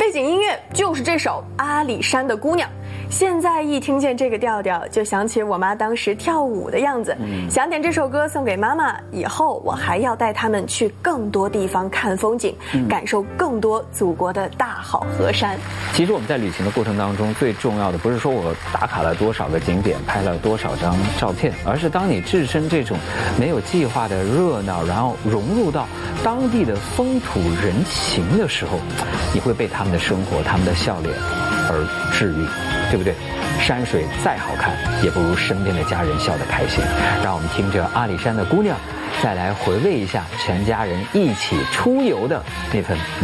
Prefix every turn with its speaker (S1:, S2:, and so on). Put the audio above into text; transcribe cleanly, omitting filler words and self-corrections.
S1: 背景音乐就是这首《阿里山的姑娘》。现在一听见这个调调，就想起我妈当时跳舞的样子，想点这首歌送给妈妈。以后我还要带他们去更多地方看风景，感受更多祖国的大好河山。
S2: 其实我们在旅行的过程当中，最重要的不是说我打卡了多少个景点，拍了多少张照片，而是当你置身这种没有计划的热闹，然后融入到当地的风土人情的时候，你会被他们的生活、他们的笑脸而治愈，对不对？山水再好看，也不如身边的家人笑得开心。让我们听着阿里山的姑娘，再来回味一下全家人一起出游的那份美。